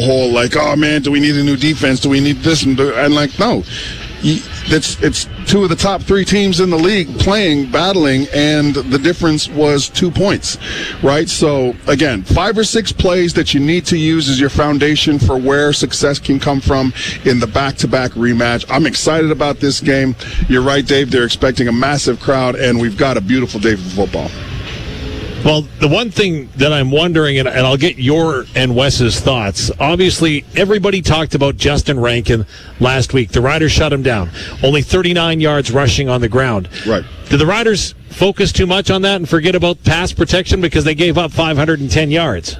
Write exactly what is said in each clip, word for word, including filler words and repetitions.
whole like, oh man, do we need a new defense? Do we need this? And, do, and like, no. It's it's two of the top three teams in the league playing, battling, and the difference was two points, right? So, again, five or six plays that you need to use as your foundation for where success can come from in the back-to-back rematch. I'm excited about this game. You're right, Dave. They're expecting a massive crowd, and we've got a beautiful day for football. Well, the one thing that I'm wondering, and, and I'll get your and Wes's thoughts, obviously everybody talked about Justin Rankin last week. The Riders shut him down. Only thirty-nine yards rushing on the ground. Right. Did the Riders focus too much on that and forget about pass protection because they gave up five hundred ten yards?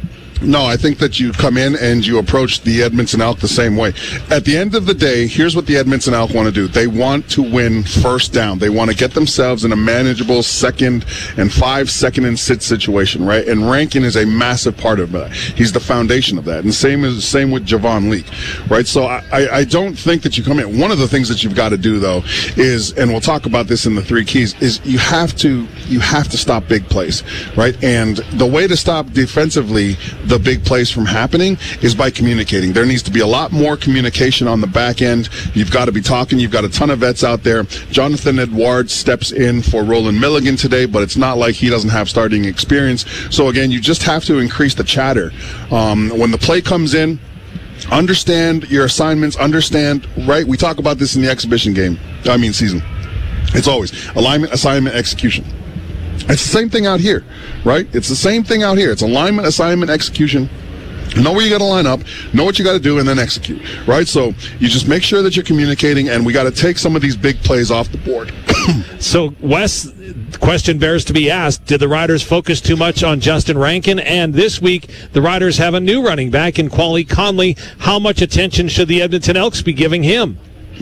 No, I think that you come in and you approach the Edmonton Elk the same way. At the end of the day, here's what the Edmonton Elk want to do. They want to win first down. They want to get themselves in a manageable second and five, second and sit situation, right? And Rankin is a massive part of that. He's the foundation of that. And same is same with Javon Leak, right? So I, I don't think that you come in. One of the things that you've got to do, though, is, and we'll talk about this in the three keys, is you have to you have to stop big plays, right? And the way to stop defensively the big plays from happening is by communicating. There needs to be a lot more communication on the back end. You've got to be talking. You've got a ton of vets out there. Jonathan Edwards steps in for Roland Milligan today, but it's not like he doesn't have starting experience. So again, you just have to increase the chatter. Um, when the play comes in, understand your assignments, understand, right? We talk about this in the exhibition game, I mean season. It's always alignment, assignment, execution. It's the same thing out here, right? It's the same thing out here. It's alignment, assignment, execution. Know where you got to line up, know what you got to do, and then execute, right? So you just make sure that you're communicating, and we got to take some of these big plays off the board. So, Wes, the question bears to be asked, did the Riders focus too much on Justin Rankin? And this week, the Riders have a new running back in Quali Conley. How much attention should the Edmonton Elks be giving him?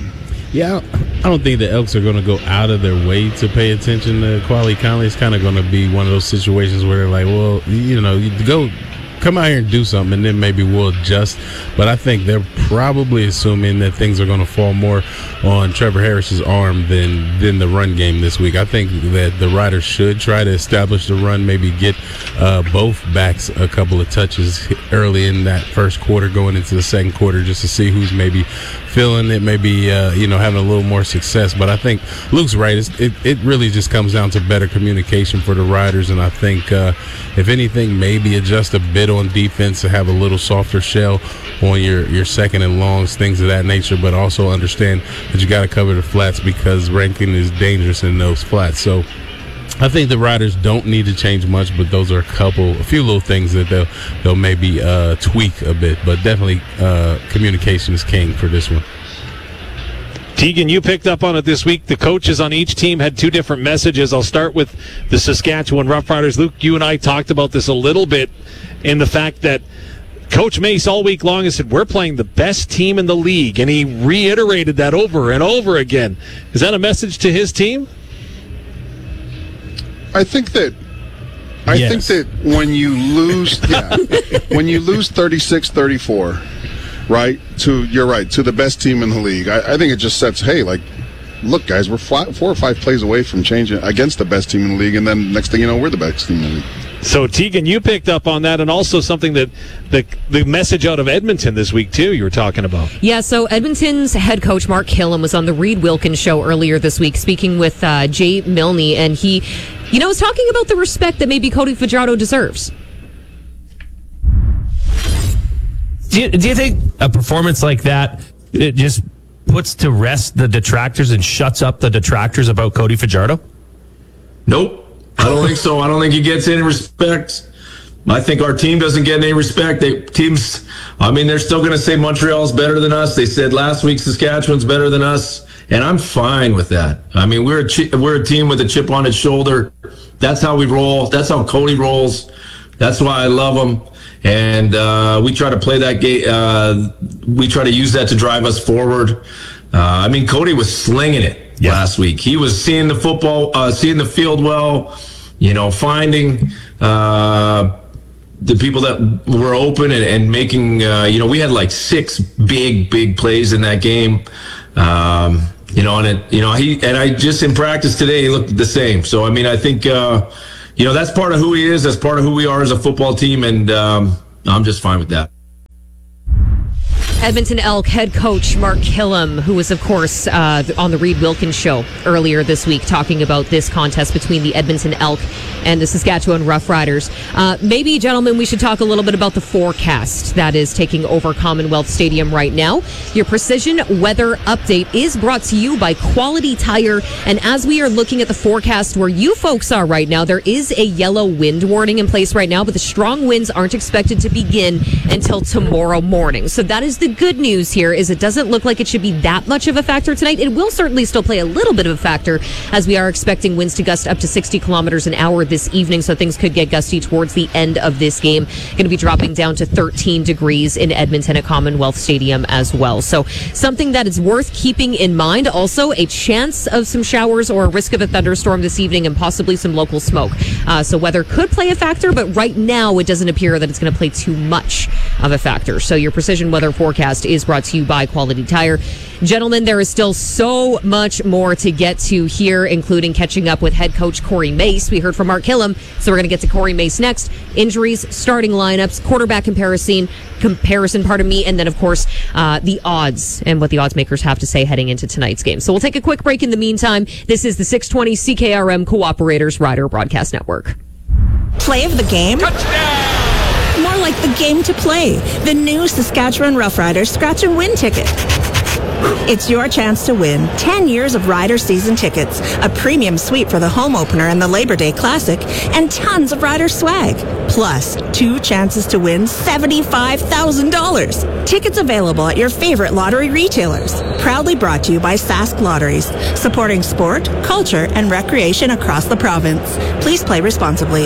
Yeah, I don't think the Elks are going to go out of their way to pay attention to Quali Conley. It's kind of going to be one of those situations where they're like, well, you know, you go come out here and do something, and then maybe we'll adjust. But I think they're probably assuming that things are going to fall more on Trevor Harris's arm than than the run game this week. I think that the Riders should try to establish the run, maybe get uh, both backs a couple of touches early in that first quarter, going into the second quarter, just to see who's maybe feeling it, maybe uh, you know, having a little more success. But I think Luke's right. It's, it it really just comes down to better communication for the Riders, and I think uh, if anything, maybe adjust a bit on defense to have a little softer shell on your, your second and longs, things of that nature, but also understand that you got to cover the flats because Rankin is dangerous in those flats. So I think the Riders don't need to change much, but those are a couple, a few little things that they'll, they'll maybe uh, tweak a bit. But definitely uh, communication is king for this one. Tegan, you picked up on it this week. The coaches on each team had two different messages. I'll start with the Saskatchewan Roughriders. Luke, you and I talked about this a little bit in the fact that Coach Mace all week long has said, we're playing the best team in the league, and he reiterated that over and over again. Is that a message to his team? I think that I yes. think that when you lose yeah, when you lose thirty-six thirty-four, right, to you're right, to the best team in the league, I, I think it just sets, hey, like, look, guys, we're five, four or five plays away from changing against the best team in the league, and then next thing you know, we're the best team in the league. So, Tegan, you picked up on that, and also something that the the message out of Edmonton this week, too, you were talking about. Yeah, so Edmonton's head coach, Mark Killam, was on the Reed Wilkins show earlier this week speaking with uh, Jay Milne, and he, you know, was talking about the respect that maybe Cody Fajardo deserves. Do you, do you think a performance like that, it just puts to rest the detractors and shuts up the detractors about Cody Fajardo? Nope. I don't think so. I don't think he gets any respect. I think our team doesn't get any respect. They teams, I mean, they're still going to say Montreal's better than us. They said last week Saskatchewan's better than us, and I'm fine with that. I mean, we're a chi- we're a team with a chip on its shoulder. That's how we roll. That's how Cody rolls. That's why I love him. And uh, we try to play that game. Uh, we try to use that to drive us forward. Uh, I mean, Cody was slinging it. Yeah. Last week, he was seeing the football, uh, seeing the field well, you know, finding uh, the people that were open and, and making, uh, you know, we had like six big, big plays in that game, um, you know, and it, you know, he and I just in practice today, he looked the same. So, I mean, I think, uh, you know, that's part of who he is. That's part of who we are as a football team, and um, I'm just fine with that. Edmonton Elk head coach Mark Killam, who was, of course, uh, on the Reed Wilkins show earlier this week, talking about this contest between the Edmonton Elk and the Saskatchewan Roughriders. Uh, maybe, gentlemen, we should talk a little bit about the forecast that is taking over Commonwealth Stadium right now. Your precision weather update is brought to you by Quality Tire. And as we are looking at the forecast where you folks are right now, there is a yellow wind warning in place right now, but the strong winds aren't expected to begin until tomorrow morning. So that is the good news here, is it doesn't look like it should be that much of a factor tonight. It will certainly still play a little bit of a factor, as we are expecting winds to gust up to sixty kilometers an hour this evening, so things could get gusty towards the end of this game. Going to be dropping down to thirteen degrees in Edmonton at Commonwealth Stadium as well. So something that is worth keeping in mind. Also, a chance of some showers or a risk of a thunderstorm this evening and possibly some local smoke. Uh, so weather could play a factor, but right now it doesn't appear that it's going to play too much of a factor. So your precision weather forecast is brought to you by Quality Tire. Gentlemen, there is still so much more to get to here, including catching up with head coach Corey Mace. We heard from Mark Killam, so we're going to get to Corey Mace next. Injuries, starting lineups, quarterback comparison, comparison, pardon me, and then, of course, uh, the odds and what the odds makers have to say heading into tonight's game. So we'll take a quick break in the meantime. This is the six twenty C K R M Cooperators Rider Broadcast Network. Play of the game? Touchdown! More like the game to play. The new Saskatchewan Roughriders Scratch and Win ticket. It's your chance to win ten years of Rider season tickets, a premium suite for the home opener and the Labor Day Classic, and tons of Rider swag. Plus, two chances to win seventy-five thousand dollars. Tickets available at your favorite lottery retailers. Proudly brought to you by Sask Lotteries, supporting sport, culture, and recreation across the province. Please play responsibly.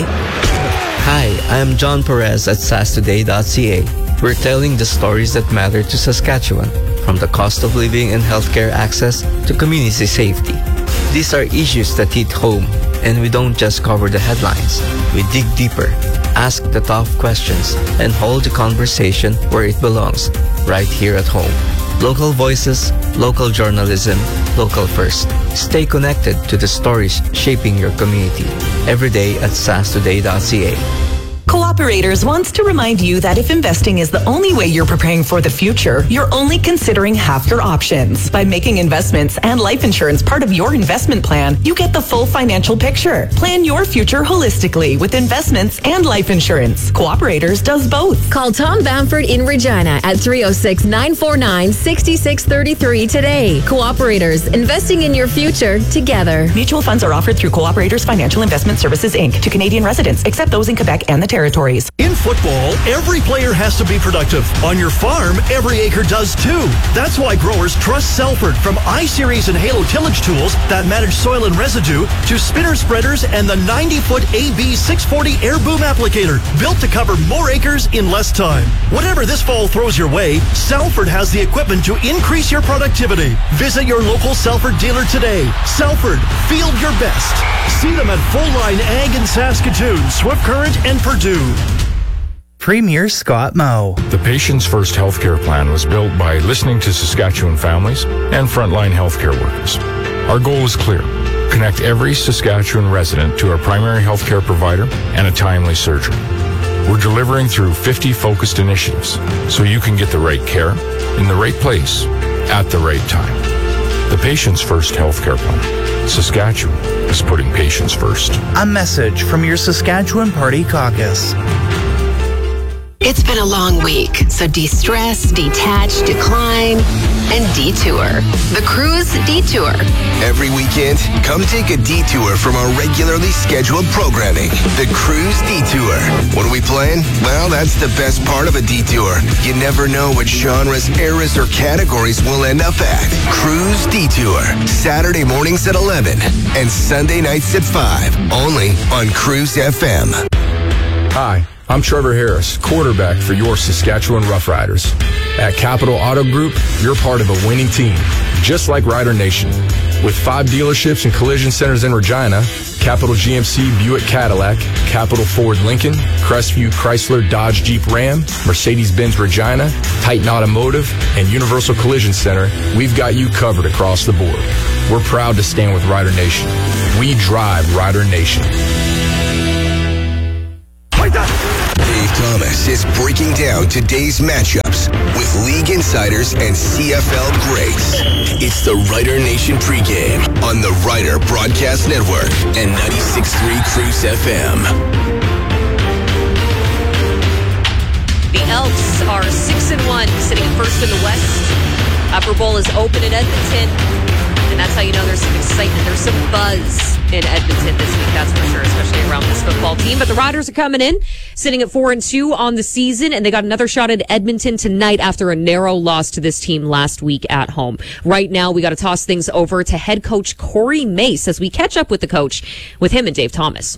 Hi, I am John Perez at sask today dot c a. We're telling the stories that matter to Saskatchewan, from the cost of living and healthcare access to community safety. These are issues that hit home, and we don't just cover the headlines. We dig deeper, ask the tough questions, and hold the conversation where it belongs, right here at home. Local voices, local journalism, local first. Stay connected to the stories shaping your community. Every day at sask today dot c a. Cooperators wants to remind you that if investing is the only way you're preparing for the future, you're only considering half your options. By making investments and life insurance part of your investment plan, you get the full financial picture. Plan your future holistically with investments and life insurance. Cooperators does both. Call Tom Bamford in Regina at three oh six, nine four nine, six six three three today. Cooperators, investing in your future together. Mutual funds are offered through Cooperators Financial Investment Services, Incorporated to Canadian residents, except those in Quebec and the territories. In football, every player has to be productive. On your farm, every acre does too. That's why growers trust Selford, from I-Series and Halo tillage tools that manage soil and residue to spinner spreaders and the ninety-foot A B six forty air boom applicator, built to cover more acres in less time. Whatever this fall throws your way, Selford has the equipment to increase your productivity. Visit your local Selford dealer today. Selford, field your best. See them at Full Line Ag in Saskatoon, Swift Current, and Purdue. Premier Scott Moe. The Patients First Healthcare Plan was built by listening to Saskatchewan families and frontline healthcare workers. Our goal is clear: connect every Saskatchewan resident to a primary healthcare provider and a timely surgery. We're delivering through fifty focused initiatives so you can get the right care in the right place at the right time. The Patients First Healthcare Plan. Saskatchewan is putting patients first. A message from your Saskatchewan Party Caucus. It's been a long week, so de-stress, detach, decline, and detour. The Cruise Detour. Every weekend, come take a detour from our regularly scheduled programming. The Cruise Detour. What are we playing? Well, that's the best part of a detour. You never know what genres, eras, or categories we'll end up at. Cruise Detour. Saturday mornings at eleven and Sunday nights at five. Only on Cruise F M. Hi, I'm Trevor Harris, quarterback for your Saskatchewan Roughriders. At Capital Auto Group, you're part of a winning team, just like Rider Nation. With five dealerships and collision centers in Regina, Capital G M C Buick Cadillac, Capital Ford Lincoln, Crestview Chrysler Dodge Jeep Ram, Mercedes-Benz Regina, Titan Automotive, and Universal Collision Center, we've got you covered across the board. We're proud to stand with Rider Nation. We drive Rider Nation. Dave Thomas Perez is breaking down today's matchups with league insiders and C F L greats. It's the Rider Nation pregame on the Rider Broadcast Network and ninety-six point three Cruise F M. The Elks are six and one, sitting first in the West. Upper Bowl is open in Edmonton, and that's how you know there's some excitement. There's some buzz in Edmonton this week, that's for sure, especially around this football team. But the Riders are coming in, sitting at four and two on the season, and they got another shot at Edmonton tonight after a narrow loss to this team last week at home. Right now, we got to toss things over to head coach Corey Mace as we catch up with the coach, with him and Dave Thomas.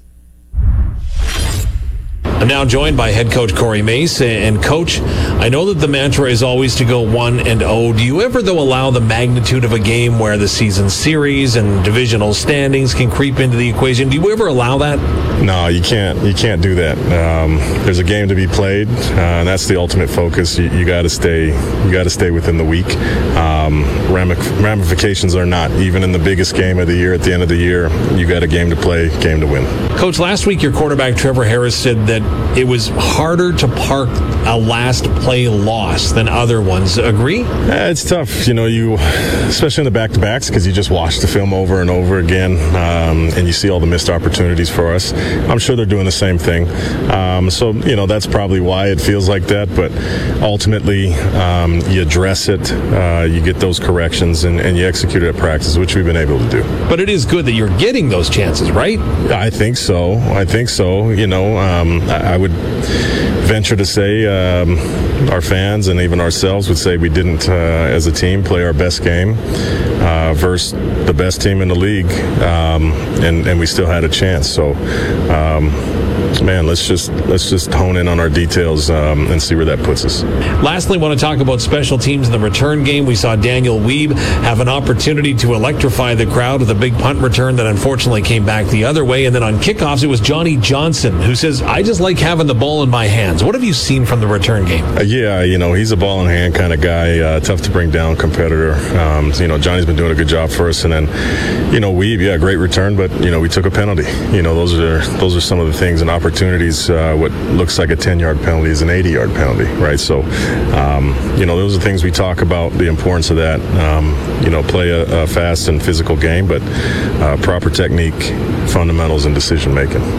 I'm now joined by head coach Corey Mace. And coach, I know that the mantra is always to go one and oh. Do you ever, though, allow the magnitude of a game where the season series and divisional standings can creep into the equation? Do you ever allow that? No, you can't. You can't do that. Um, there's a game to be played, uh, and that's the ultimate focus. You, you got to stay. You got to stay within the week. Um, ramifications are not even in the biggest game of the year. At the end of the year, you got a game to play, game to win. Coach, last week your quarterback Trevor Harris said that it was harder to park a last play loss than other ones. Agree? Uh, it's tough, you know, you, especially in the back-to-backs, because you just watch the film over and over again, um, and you see all the missed opportunities for us. I'm sure they're doing the same thing. Um, so, you know, that's probably why it feels like that. But ultimately, um, you address it, uh, you get those corrections, and, and you execute it at practice, which we've been able to do. But it is good that you're getting those chances, right? I think so. I think so. You know, um, I, I would venture to say um, our fans and even ourselves would say we didn't, uh, as a team, play our best game uh, versus the best team in the league, um, and, and we still had a chance. So, um, man, let's just let's just hone in on our details um, and see where that puts us. Lastly, I want to talk about special teams in the return game. We saw Daniel Weeb have an opportunity to electrify the crowd with a big punt return that unfortunately came back the other way. And then on kickoffs, it was Johnny Johnson who says, I just like having the ball in my hands. What have you seen from the return game? Uh, yeah, you know, he's a ball in hand kind of guy, uh, tough to bring down competitor. Um, you know, Johnny's been doing a good job for us. And then, you know, Weeb, yeah, great return, but, you know, we took a penalty. You know, those are those are some of the things and opportunities. Uh, what looks like a ten-yard penalty is an eighty-yard penalty, right? So, um, you know, those are things we talk about, the importance of that. Um, you know, play a, a fast and physical game, but uh, proper technique, fundamentals, and decision-making.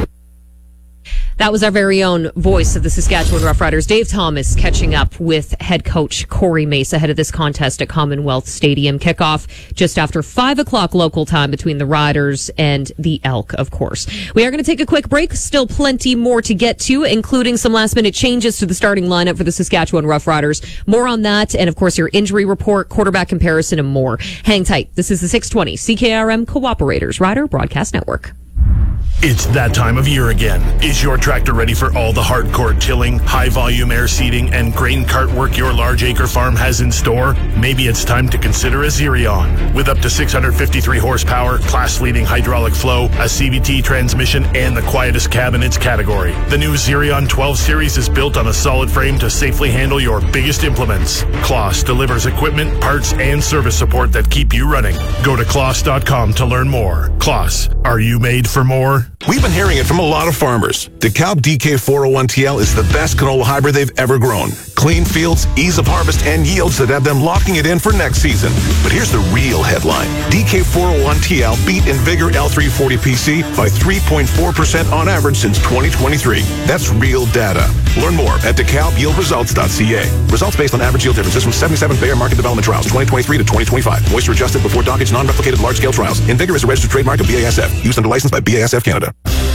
That was our very own voice of the Saskatchewan Roughriders, Dave Thomas, catching up with head coach Corey Mace ahead of this contest at Commonwealth Stadium. Kickoff just after five o'clock local time between the Riders and the Elk, of course. We are going to take a quick break. Still plenty more to get to, including some last-minute changes to the starting lineup for the Saskatchewan Roughriders. More on that, and, of course, your injury report, quarterback comparison, and more. Hang tight. This is the six twenty C K R M Cooperators Rider Broadcast Network. It's that time of year again. Is your tractor ready for all the hardcore tilling, high-volume air seeding, and grain cart work your large acre farm has in store? Maybe it's time to consider a Xerion. With up to six hundred fifty-three horsepower, class-leading hydraulic flow, a C V T transmission, and the quietest cab in its category, the new Xerion twelve series is built on a solid frame to safely handle your biggest implements. Kloss delivers equipment, parts, and service support that keep you running. Go to kloss dot com to learn more. Kloss, are you made for more? We've been hearing it from a lot of farmers. DeKalb D K four oh one T L is the best canola hybrid they've ever grown. Clean fields, ease of harvest, and yields that have them locking it in for next season. But here's the real headline. D K four oh one T L beat InVigor L three forty P C by three point four percent on average since twenty twenty-three. That's real data. Learn more at DeKalb Yield Results dot C A. Results based on average yield differences from seventy-seven Bayer Market Development Trials, twenty twenty-three to twenty twenty-five. Moisture adjusted before dockage, non-replicated large-scale trials. InVigor is a registered trademark of B A S F. Used under license by B A S F Canada.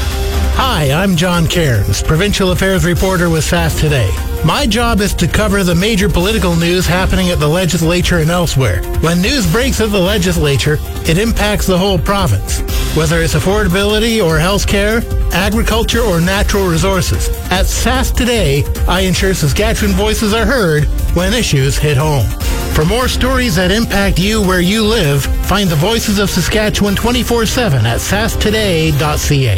Hi, I'm John Cairns, Provincial Affairs Reporter with S A S Today. My job is to cover the major political news happening at the legislature and elsewhere. When news breaks at the legislature, it impacts the whole province, whether it's affordability or health care, agriculture or natural resources. At S A S Today, I ensure Saskatchewan voices are heard when issues hit home. For more stories that impact you where you live, find the Voices of Saskatchewan twenty-four seven at S A S today dot C A.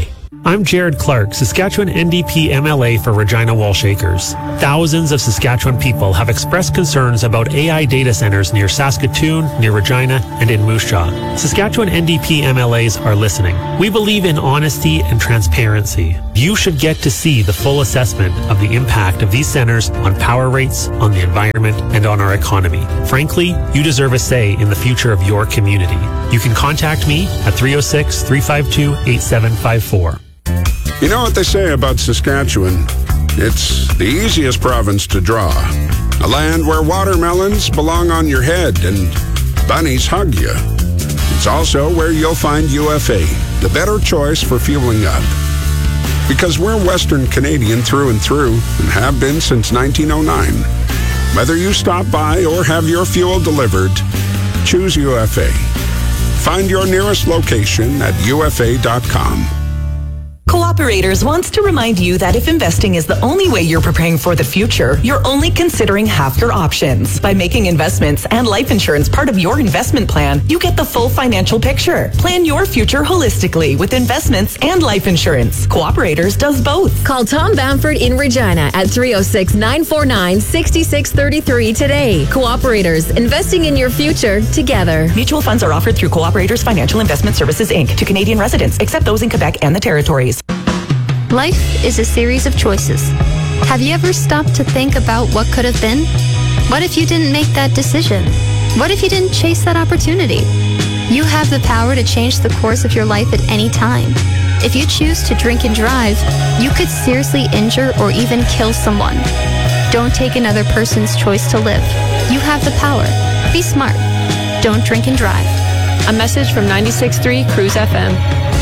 I'm Jared Clark, Saskatchewan N D P M L A for Regina Walsh Acres. Thousands of Saskatchewan people have expressed concerns about A I data centers near Saskatoon, near Regina, and in Moose Jaw. Saskatchewan N D P M L As are listening. We believe in honesty and transparency. You should get to see the full assessment of the impact of these centers on power rates, on the environment, and on our economy. Frankly, you deserve a say in the future of your community. You can contact me at three oh six, three five two, eight seven five four. You know what they say about Saskatchewan? It's the easiest province to draw. A land where watermelons belong on your head and bunnies hug you. It's also where you'll find U F A, the better choice for fueling up. Because we're Western Canadian through and through and have been since nineteen oh nine. Whether you stop by or have your fuel delivered, choose U F A. Find your nearest location at U F A dot com. Cooperators wants to remind you that if investing is the only way you're preparing for the future, you're only considering half your options. By making investments and life insurance part of your investment plan, you get the full financial picture. Plan your future holistically with investments and life insurance. Cooperators does both. Call Tom Bamford in Regina at three oh six, nine four nine, six six three three today. Cooperators, investing in your future together. Mutual funds are offered through Cooperators Financial Investment Services, Incorporated to Canadian residents, except those in Quebec and the Territories. Life is a series of choices. Have you ever stopped to think about what could have been? What if you didn't make that decision? What if you didn't chase that opportunity? You have the power to change the course of your life at any time. If you choose to drink and drive, you could seriously injure or even kill someone. Don't take another person's choice to live. You have the power. Be smart. Don't drink and drive. A message from ninety-six point three Cruise F M.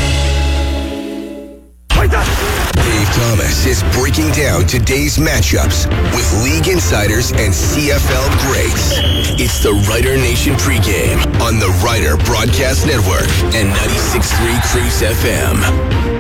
Dave Thomas is breaking down today's matchups with league insiders and C F L greats. It's the Rider Nation pregame on the Rider Broadcast Network and ninety-six point three Cruise F M.